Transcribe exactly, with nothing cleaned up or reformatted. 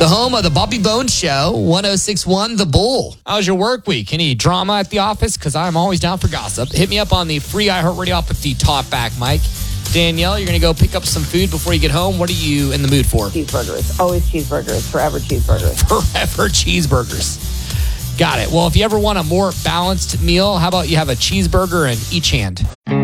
The home of the Bobby Bones Show, one oh six point one The Bull. How's your work week? Any drama at the office? Because I'm always down for gossip. Hit me up on the free iHeartRadio app with the talkback mic. Danielle, you're going to go pick up some food before you get home. What are you in the mood for? Cheeseburgers. Always cheeseburgers. Forever cheeseburgers. Forever cheeseburgers. Got it. Well, if you ever want a more balanced meal, how about you have a cheeseburger in each hand?